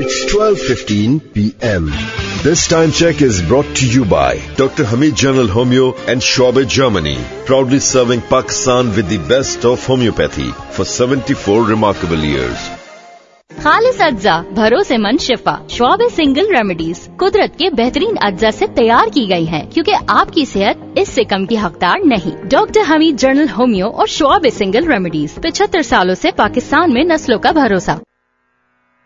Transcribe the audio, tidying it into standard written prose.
12:15 p.m. This time check is brought to you by Dr. Hamid General Homeo and Schwabe, Germany, proudly serving Pakistan with the best of homeopathy for 74 remarkable years. खालिस अज्जा, भरोसेमंद शिफा, Schwabe single remedies कुदरत के बेहतरीन अज्जा से तैयार की गई हैं, क्योंकि आपकी सेहत इससे कम की हकदार नहीं। डॉक्टर हमीद जनरल होमियो और श्वाबे सिंगल रेमेडीज 75 सालों से पाकिस्तान में नस्लों का भरोसा।